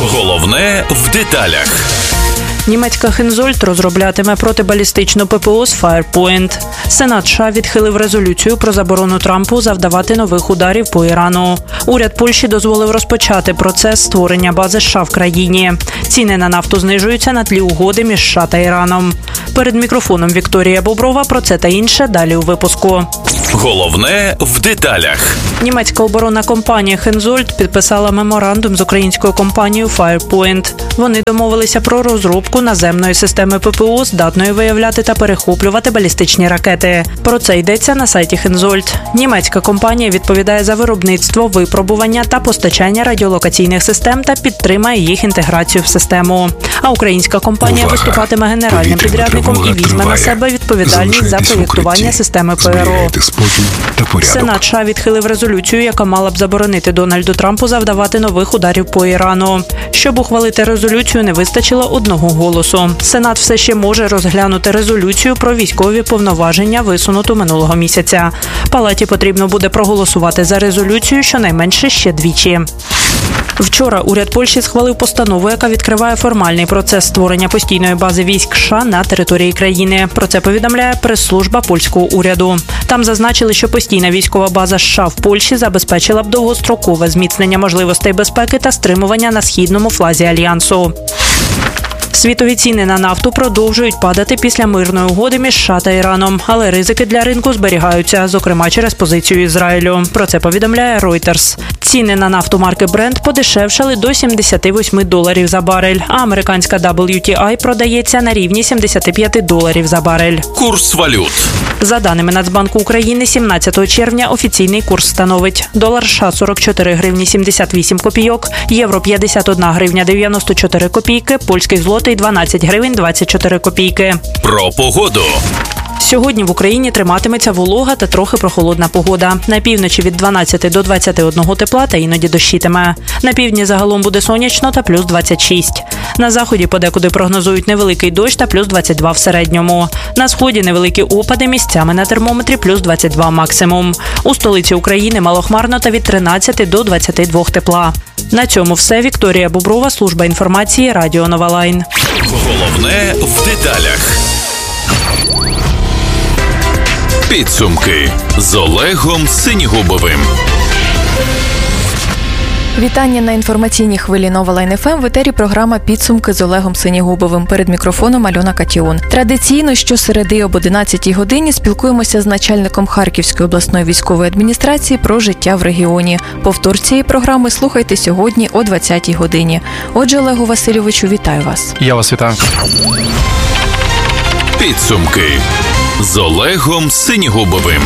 Головне в деталях. Німецька Хензольд розроблятиме протибалістичну ППО з Firepoint. Сенат США відхилив резолюцію про заборону Трампу завдавати нових ударів по Ірану. Уряд Польщі дозволив розпочати процес створення бази США в країні. Ціни на нафту знижуються на тлі угоди між США та Іраном. Перед мікрофоном Вікторія Боброва про це та інше далі у випуску. Головне в деталях. Німецька оборонна компанія Хензольд підписала меморандум з українською компанією Firepoint. Вони домовилися про розробку наземної системи ППО, здатної виявляти та перехоплювати балістичні ракети. Про це йдеться на сайті Хензольд. Німецька компанія відповідає за виробництво, випробування та постачання радіолокаційних систем та підтримає їх інтеграцію в систему. А українська компанія виступатиме генеральним підрядником і візьме на себе відповідальність за проєктування системи ПРО. Сенат США відхилив резолюцію, яка мала б заборонити Дональду Трампу завдавати нових ударів по Ірану. Щоб ухвалити резолюцію, не вистачило одного голосу. Сенат все ще може розглянути резолюцію про військові повноваження, висунуту минулого місяця. Палаті потрібно буде проголосувати за резолюцію щонайменше ще двічі. Вчора уряд Польщі схвалив постанову, яка відкриває формальний процес створення постійної бази військ США на території країни. Про це повідомляє прес-служба польського уряду. Там зазначили, що постійна військова база США в Польщі забезпечила б довгострокове зміцнення можливостей безпеки та стримування на східному фланзі Альянсу. Світові ціни на нафту продовжують падати після мирної угоди між США та Іраном, але ризики для ринку зберігаються, зокрема через позицію Ізраїлю. Про це повідомляє Reuters. Ціни на нафту марки Brent подешевшали до $78 за барель, а американська WTI продається на рівні $75 за барель. Курс валют. За даними Нацбанку України, 17 червня офіційний курс становить: долар США 44 гривні 78 копійок, євро 51 гривня 94 копійки, польський злотий 12 гривень 24 копійки. Про погоду. Сьогодні в Україні триматиметься волога та трохи прохолодна погода. На півночі від 12 до 21 тепла та іноді дощитиме. На півдні загалом буде сонячно та плюс 26. На заході подекуди прогнозують невеликий дощ та плюс 22 в середньому. На сході невеликі опади, місцями на термометрі плюс 22 максимум. У столиці України малохмарно та від 13 до 22 тепла. На цьому все. Вікторія Боброва, служба інформації, Радіо Нова Лайн. Головне в деталях. Підсумки з Олегом Синігубовим. Вітання на інформаційній хвилі Нова Лайн ФМ. В етері програма «Підсумки» з Олегом Синігубовим. Перед мікрофоном Альона Катіон. Традиційно щосереди об 11-й годині спілкуємося з начальником Харківської обласної військової адміністрації про життя в регіоні. Повтор цієї програми слухайте сьогодні о 20-й годині. Отже, Олегу Васильовичу, вітаю вас. Я вас вітаю. Підсумки з Олегом Синігубовим.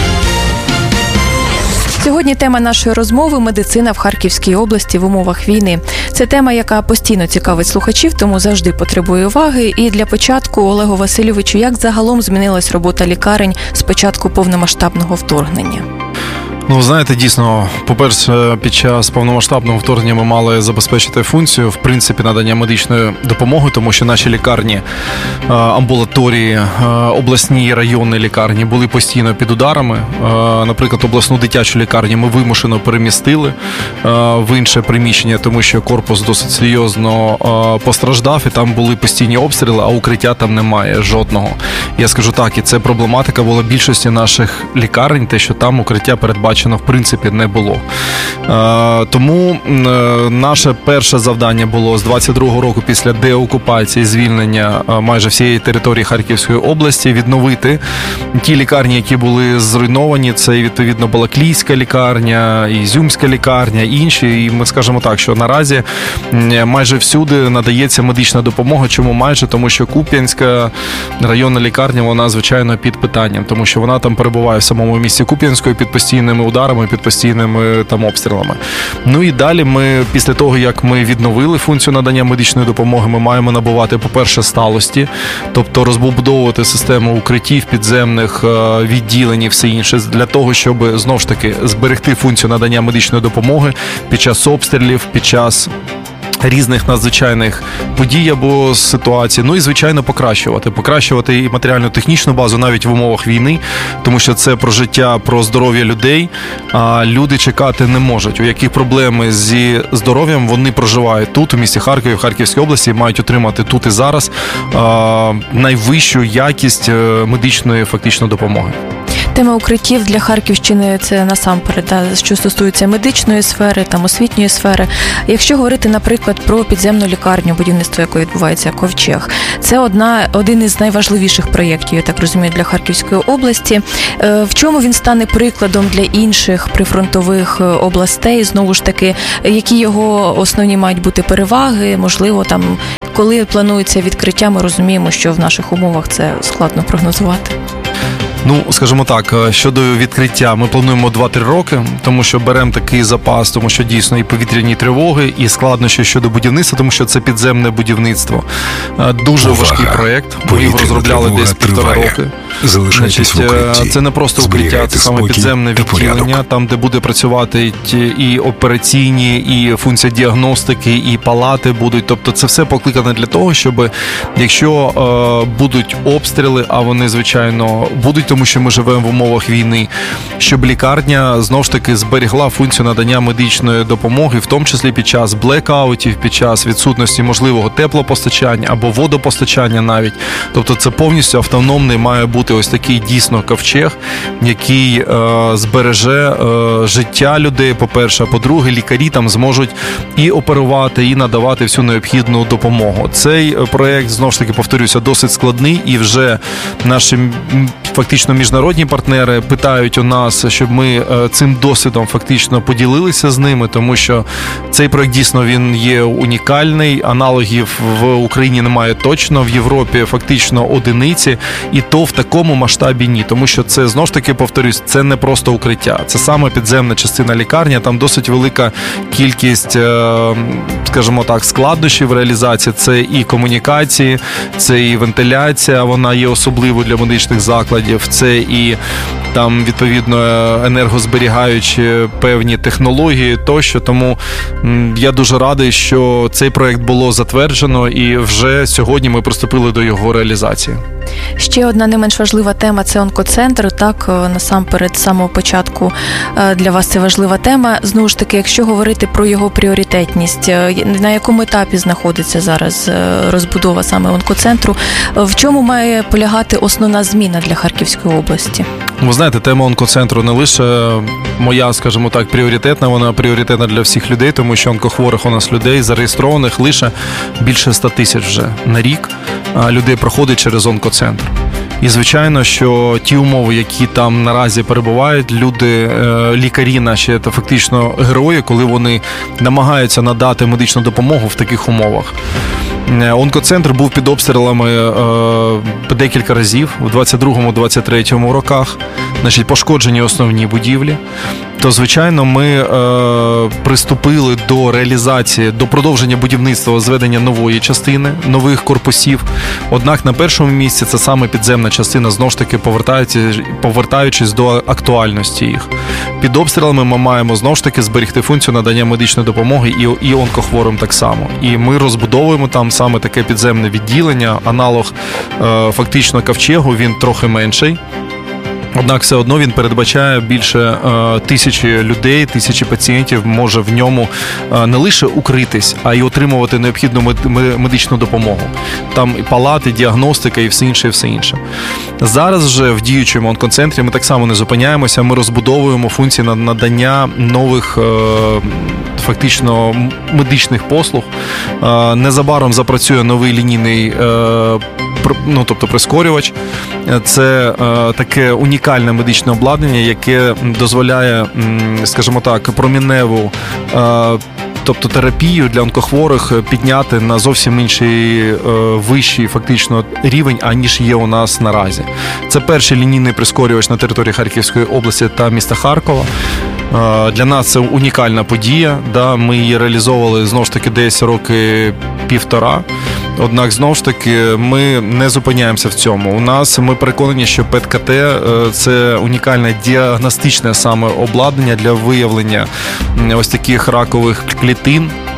Сьогодні тема нашої розмови – медицина в Харківській області в умовах війни. Це тема, яка постійно цікавить слухачів, тому завжди потребує уваги. І для початку, Олегу Васильовичу, як загалом змінилась робота лікарень з початку повномасштабного вторгнення? Ну, знаєте, дійсно, по-перше, під час повномасштабного вторгнення ми мали забезпечити функцію, в принципі, надання медичної допомоги, тому що наші лікарні, амбулаторії, обласні районні лікарні були постійно під ударами. Наприклад, обласну дитячу лікарню ми вимушено перемістили в інше приміщення, тому що корпус досить серйозно постраждав, і там були постійні обстріли, а укриття там немає жодного. Я скажу так, і це проблематика була більшості наших лікарень, те, що там укриття передбачено в принципі не було. Тому наше перше завдання було з 22-го року після деокупації, звільнення майже всієї території Харківської області, відновити ті лікарні, які були зруйновані. Це відповідно Балаклійська лікарня, Ізюмська лікарня, інші. І ми скажемо так, що наразі майже всюди надається медична допомога. Чому майже? Тому що Куп'янська районна лікарня, вона звичайно під питанням, тому що вона там перебуває в самому місті Куп'янської під постійними ударами, під постійними там обстрілами. Ну і далі ми, після того, як ми відновили функцію надання медичної допомоги, ми маємо набувати, по-перше, сталості, тобто розбудовувати систему укриттів, підземних відділень і все інше, для того, щоб, знову ж таки, зберегти функцію надання медичної допомоги під час обстрілів, під час різних надзвичайних подій або ситуацій. Ну і, звичайно, покращувати і матеріально-технічну базу навіть в умовах війни, тому що це про життя, про здоров'я людей, а люди чекати не можуть. У яких проблеми зі здоров'ям, вони проживають тут, у місті Харкові, в Харківській області, мають отримати тут і зараз найвищу якість медичної фактично допомоги. Тема укриттів для Харківщини – це насамперед, що стосується медичної сфери, там, освітньої сфери. Якщо говорити, наприклад, про підземну лікарню, будівництво якої відбувається Ковчег, це один із найважливіших проєктів, я так розумію, для Харківської області. В чому він стане прикладом для інших прифронтових областей? Знову ж таки, які його основні мають бути переваги? Можливо, там, коли планується відкриття, ми розуміємо, що в наших умовах це складно прогнозувати. Ну, скажімо так, щодо відкриття, ми плануємо 2-3 роки, тому що беремо такий запас, тому що дійсно і повітряні тривоги, і складнощі щодо будівництва, тому що це підземне будівництво. Дуже важкий проєкт, ми його розробляли десь 1,5 роки. Залишайтесь в укритті. Це не просто укриття, це саме підземне відділення, там, де буде працювати і операційні, і функція діагностики, і палати будуть. Тобто це все покликане для того, щоб якщо будуть обстріли, а вони, звичайно, будуть, тому що ми живемо в умовах війни, щоб лікарня, знову ж таки, зберегла функцію надання медичної допомоги, в тому числі під час блекаутів, під час відсутності можливого теплопостачання або водопостачання навіть. Тобто це повністю автономний має бути ось такий дійсно ковчег, який збереже життя людей, по-перше, а по-друге, лікарі там зможуть і оперувати, і надавати всю необхідну допомогу. Цей проєкт, знову ж таки, повторюся, досить складний, і вже наші фактично міжнародні партнери питають у нас, щоб ми цим досвідом фактично поділилися з ними, тому що цей проєкт дійсно він є унікальний, аналогів в Україні немає точно, в Європі фактично одиниці, і то в такому масштабі ні, тому що це, знову ж таки, повторюсь, це не просто укриття, це саме підземна частина лікарні, там досить велика кількість, скажімо так, складнощів в реалізації, це і комунікації, це і вентиляція, вона є особливою для медичних закладів, це і там, відповідно, енергозберігаючі певні технології тощо, тому я дуже радий, що цей проєкт було затверджено і вже сьогодні ми приступили до його реалізації. Ще одна не менш важлива тема – це онкоцентр. Так, насамперед, з самого початку для вас це важлива тема. Знову ж таки, якщо говорити про його пріоритетність, на якому етапі знаходиться зараз розбудова саме онкоцентру, в чому має полягати основна зміна для Харківської області? Ви знаєте, тема онкоцентру не лише моя, скажімо так, пріоритетна, вона пріоритетна для всіх людей, тому що онкохворих у нас людей зареєстрованих лише більше 100 тисяч вже на рік людей проходить через онкоцентр. І, звичайно, що ті умови, які там наразі перебувають, люди, лікарі наші, це фактично герої, коли вони намагаються надати медичну допомогу в таких умовах. Онкоцентр був під обстрілами декілька разів у 22-23 роках, значить, пошкоджені основні будівлі. То, звичайно, ми приступили до реалізації, до продовження будівництва, зведення нової частини, нових корпусів. Однак на першому місці це саме підземна частина, знову ж таки, повертаючись до актуальності їх. Під обстрілами ми маємо, знову ж таки, зберегти функцію надання медичної допомоги і онкохворим так само. І ми розбудовуємо там саме таке підземне відділення, аналог фактично ковчегу, він трохи менший. Однак все одно він передбачає більше 1000 людей, 1000 пацієнтів може в ньому не лише укритись, а й отримувати необхідну медичну допомогу. Там і палати, діагностика і все інше, і все інше. Зараз вже в діючому онкоцентрі ми так само не зупиняємося, ми розбудовуємо функції надання нових фактично медичних послуг. Незабаром запрацює новий лінійний тобто прискорювач. Це таке унікальне медичне обладнання, яке дозволяє, скажімо так, проміневу, тобто терапію для онкохворих підняти на зовсім інший, вищий фактично рівень, аніж є у нас наразі. Це перший лінійний прискорювач на території Харківської області та міста Харкова. Для нас це унікальна подія, ми її реалізовували, знову ж таки, десь роки 1,5. Однак, знову ж таки, ми не зупиняємося в цьому. Ми переконані, що ПЕТ-КТ – це унікальне діагностичне саме обладнання для виявлення ось таких ракових клітин.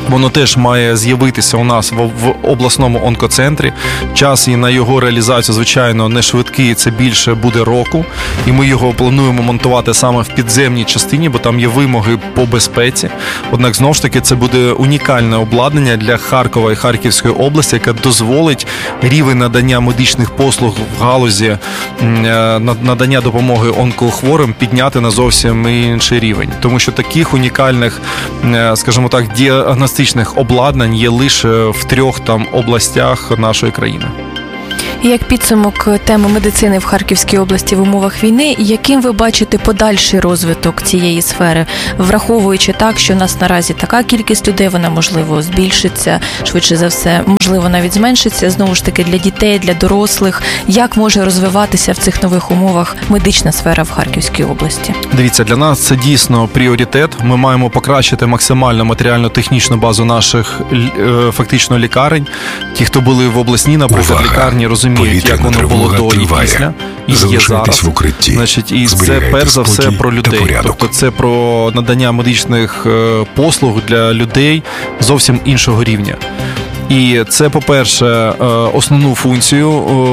Воно теж має з'явитися у нас в обласному онкоцентрі. Час і на його реалізацію, звичайно, не швидкий, це більше буде року. І ми його плануємо монтувати саме в підземній частині, бо там є вимоги по безпеці. Однак, знову ж таки, це буде унікальне обладнання для Харкова і Харківської області, яке дозволить рівень надання медичних послуг в галузі надання допомоги онкохворим підняти на зовсім інший рівень. Тому що таких унікальних, скажімо так, діагностичних обладнань є лише в 3 областях нашої країни. Як підсумок теми медицини в Харківській області в умовах війни, яким ви бачите подальший розвиток цієї сфери, враховуючи так, що у нас наразі така кількість людей, вона, можливо, збільшиться, швидше за все, можливо, навіть зменшиться, знову ж таки, для дітей, для дорослих. Як може розвиватися в цих нових умовах медична сфера в Харківській області? Дивіться, для нас це дійсно пріоритет. Ми маємо покращити максимально матеріально-технічну базу наших фактично лікарень. Ті, хто були в обласній, наприклад, лікарні, розуміють, як воно було до і після, і є зараз. В укритті. Значить, і це перш за все про людей. Тобто це про надання медичних послуг для людей зовсім іншого рівня. І це, по-перше, основну функцію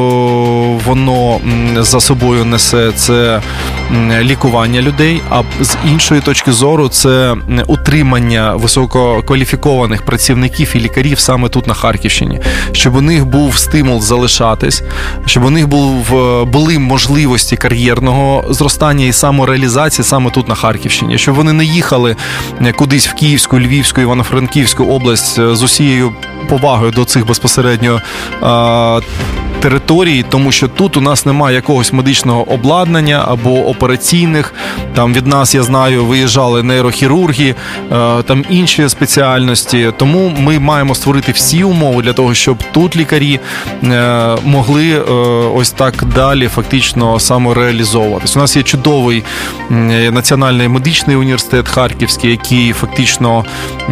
воно за собою несе, це лікування людей, а з іншої точки зору це утримання висококваліфікованих працівників і лікарів саме тут на Харківщині, щоб у них був стимул залишатись, щоб у них були можливості кар'єрного зростання і самореалізації саме тут на Харківщині, щоб вони не їхали кудись в Київську, Львівську, Івано-Франківську область з усією повагою до цих безпосередньо територій, тому що тут у нас немає якогось медичного обладнання або операційних. Там від нас, я знаю, виїжджали нейрохірурги, там інші спеціальності. Тому ми маємо створити всі умови для того, щоб тут лікарі могли ось так далі фактично самореалізовуватись. У нас є чудовий Національний медичний університет Харківський, який фактично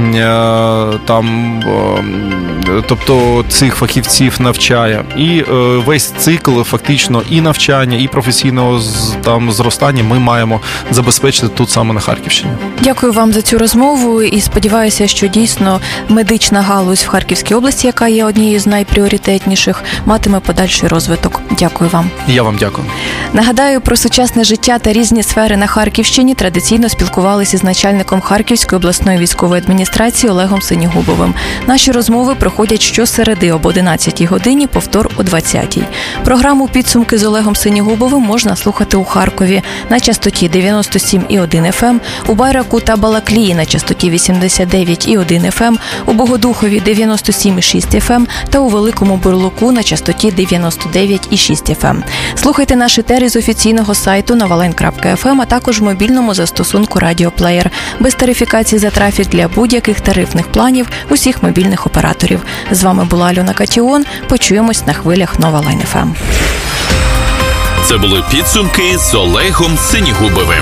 там, тобто цих фахівців навчає. І весь цикл фактично і навчання, і професійного там зростання ми маємо забезпечити тут саме на Харківщині. Дякую вам за цю розмову і сподіваюся, що дійсно медична галузь в Харківській області, яка є однією з найпріоритетніших, матиме подальший розвиток. Дякую вам. Я вам дякую. Нагадаю, про сучасне життя та різні сфери на Харківщині традиційно спілкувалися з начальником Харківської обласної військової адміністрації Олегом Синігубовим. Наші розмови проходять щосереди об 11-й годині, повтор о 20-й. Програму «Підсумки» з Олегом Синігубовим можна слухати у Харкові на частоті 97,1 FM, у Байраку та Балаклії на частоті 89,1 FM, у Богодухові 97,6 FM та у Великому Бурлуку на частоті 99,6 FM. Слухайте наш етер із офіційного сайту novaline.fm, а також в мобільному застосунку «Радіоплеєр» без тарифікації за трафік для будь-яких тарифних планів усіх мобільних операторів. З вами була Альона Катіон. Почуємось на хвилях Нова Лайн ФМ. Це були підсумки з Олегом Синігубовим.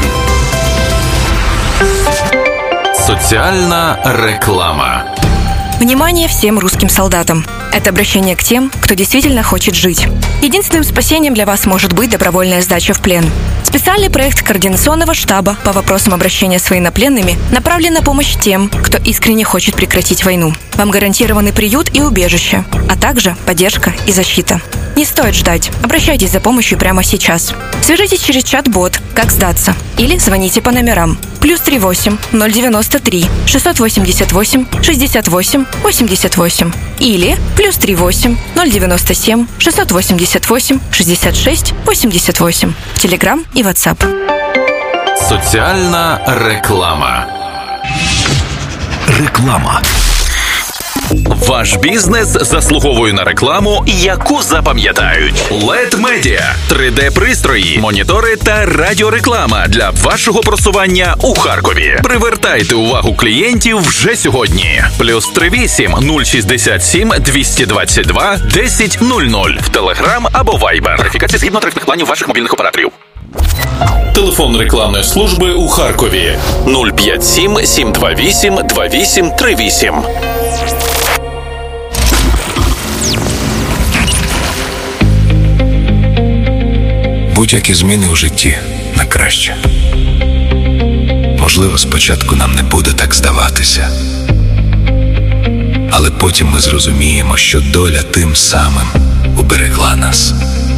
Соціальна реклама. Внимание всем русским солдатам. Это обращение к тем, кто действительно хочет жить. Единственным спасением для вас может быть добровольная сдача в плен. Специальный проект Координационного штаба по вопросам обращения с военнопленными направлен на помощь тем, кто искренне хочет прекратить войну. Вам гарантированы приют и убежище, а также поддержка и защита. Не стоит ждать. Обращайтесь за помощью прямо сейчас. Свяжитесь через чат-бот «Как сдаться» или звоните по номерам +38 093 688 68 88 или +38 097 688 66 88 в Telegram и WhatsApp. Соціальна реклама. Реклама. Ваш бізнес заслуговує на рекламу, яку запам'ятають. LED Media – 3D-пристрої, монітори та радіореклама для вашого просування у Харкові. Привертайте увагу клієнтів вже сьогодні. +38 067 222 1000 в Telegram або Viber. Верифікація згідно тарифних планів ваших мобільних операторів. Телефон рекламної служби у Харкові 057 728 2838. Будь-які зміни у житті на краще. Можливо, спочатку нам не буде так здаватися. потім ми зрозуміємо, що доля тим самим уберегла нас.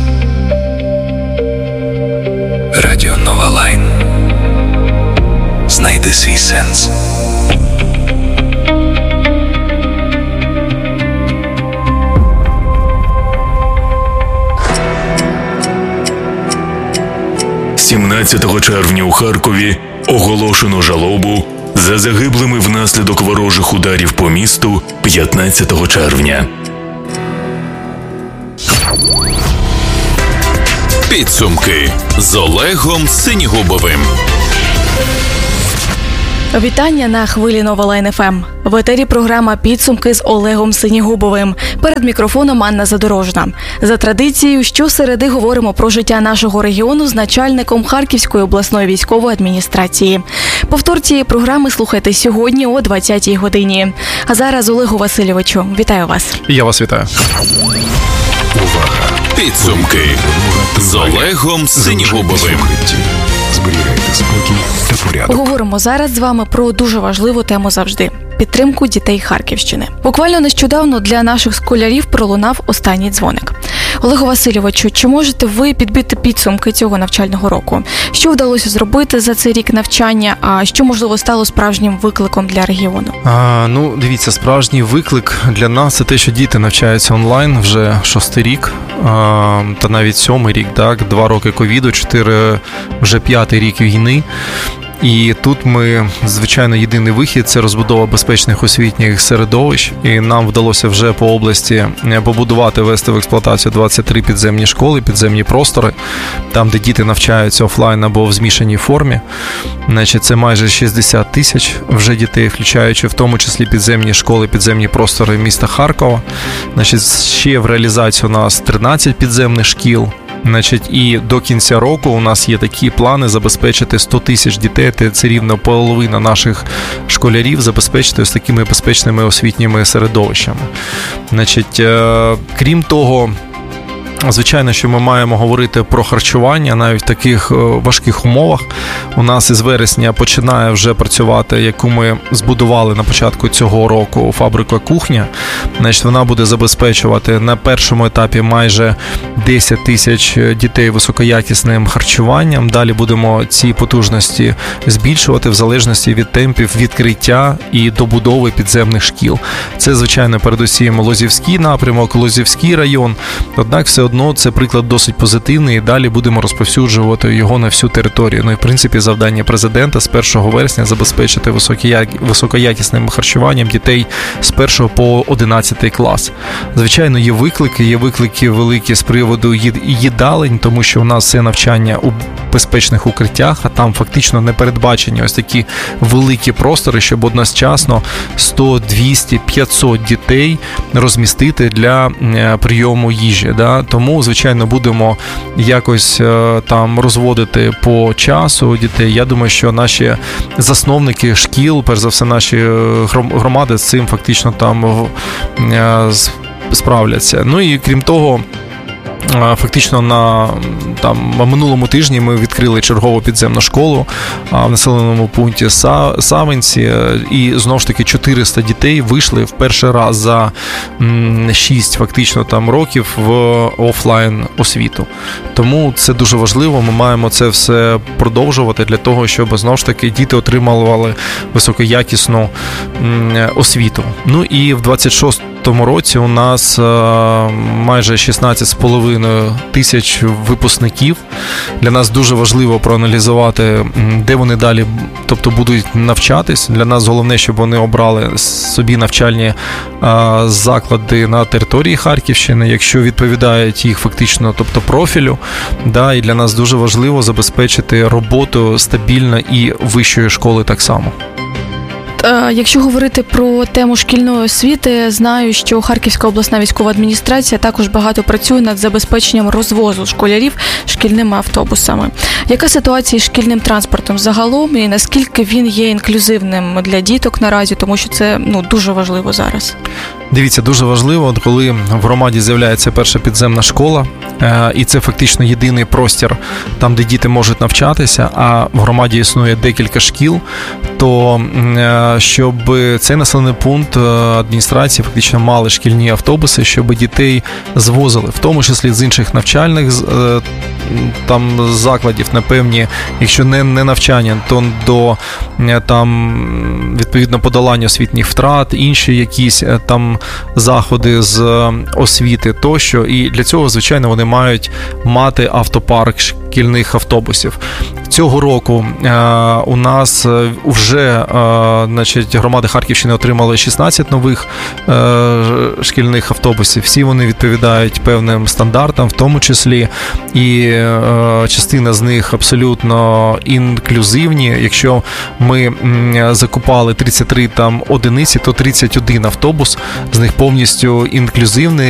Радіо Нова Лайн. Знайди свій сенс. – 17 червня у Харкові оголошено жалобу за загиблими внаслідок ворожих ударів по місту 15 червня. Підсумки з Олегом Синігубовим. Вітання на хвилі Нова Лайн ФМ. В етері програма «Підсумки» з Олегом Синігубовим. Перед мікрофоном Анна Задорожна. За традицією, щосереди говоримо про життя нашого регіону з начальником Харківської обласної військової адміністрації. Повтор цієї програми слухайте сьогодні о 20-й годині. А зараз Олегу Васильовичу, вітаю вас. Я вас вітаю. Увага! Підсумки з Олегом Синігубовим. Зберігайте спокій та порядок. Говоримо зараз з вами про дуже важливу тему завжди – підтримку дітей Харківщини. Буквально нещодавно для наших школярів пролунав останній дзвоник. Олегу Васильовичу, чи можете ви підбити підсумки цього навчального року? Що вдалося зробити за цей рік навчання, а що, можливо, стало справжнім викликом для регіону? Дивіться, справжній виклик для нас – це те, що діти навчаються онлайн вже 6-й рік, та навіть 7-й рік, так, 2 роки ковіду, 4, вже 5-й рік війни. І тут ми, звичайно, єдиний вихід – це розбудова безпечних освітніх середовищ. І нам вдалося вже по області побудувати, ввести в експлуатацію 23 підземні школи, підземні простори, там, де діти навчаються офлайн або в змішаній формі. Значить, це майже 60 тисяч вже дітей, включаючи в тому числі підземні школи, підземні простори міста Харкова. Значить, ще в реалізації у нас 13 підземних шкіл. Значить, і до кінця року у нас є такі плани забезпечити 100 тисяч дітей, це рівно половина наших школярів, забезпечити ось такими безпечними освітніми середовищами. Значить, крім того, звичайно, що ми маємо говорити про харчування навіть в таких важких умовах. У нас із вересня починає вже працювати, яку ми збудували на початку цього року, фабрика «Кухня». Значить, вона буде забезпечувати на першому етапі майже 10 тисяч дітей високоякісним харчуванням. Далі будемо ці потужності збільшувати в залежності від темпів відкриття і добудови підземних шкіл. Це, звичайно, передусім Лозівський напрямок, Лозівський район. Однак все одно це приклад досить позитивний, і далі будемо розповсюджувати його на всю територію. Ну і, в принципі, завдання президента з 1 вересня забезпечити високоякісним харчуванням дітей з 1 по 11 клас. Звичайно, є виклики великі з приводу їдалень, тому що у нас все навчання у безпечних укриттях, а там фактично не передбачені ось такі великі простори, щоб одночасно 100, 200, 500 дітей розмістити для прийому їжі. Да? Тому, звичайно, будемо якось там розводити по часу дітей. Я думаю, що наші засновники шкіл, перш за все наші громади з цим фактично там справляться. Ну і крім того, фактично на минулому тижні ми відкрили чергову підземну школу в населеному пункті Савинці, і знову ж таки 400 дітей вийшли в перший раз за 6 фактично там років в офлайн освіту. Тому це дуже важливо, ми маємо це все продовжувати для того, щоб знову ж таки діти отримували високоякісну освіту. Ну і в 26-му році у нас майже 16,5 тисяч випускників. Для нас дуже важливо проаналізувати, де вони далі, тобто будуть навчатись. Для нас головне, щоб вони обрали собі навчальні заклади на території Харківщини, якщо відповідають їх фактично, тобто профілю. Да, і для нас дуже важливо забезпечити роботу стабільно і вищої школи так само. Якщо говорити про тему шкільної освіти, знаю, що Харківська обласна військова адміністрація також багато працює над забезпеченням розвозу школярів шкільними автобусами. Яка ситуація з шкільним транспортом загалом і наскільки він є інклюзивним для діток наразі, тому що це дуже важливо зараз? Дивіться, дуже важливо, коли в громаді з'являється перша підземна школа, і це фактично єдиний простір, там, де діти можуть навчатися, а в громаді існує декілька шкіл, то щоб цей населений пункт адміністрації фактично мали шкільні автобуси, щоб дітей звозили, в тому числі з інших навчальних там закладів, напевні, якщо не навчання, то до там відповідно подолання освітніх втрат, інші якісь там заходи з освіти тощо, і для цього, звичайно, вони мають мати автопарк шкільних автобусів. Цього року у нас вже громади Харківщини отримали 16 нових шкільних автобусів. Всі вони відповідають певним стандартам, в тому числі, і частина з них абсолютно інклюзивні. Якщо ми закупали 33 там одиниці, то 31 автобус з них повністю інклюзивний,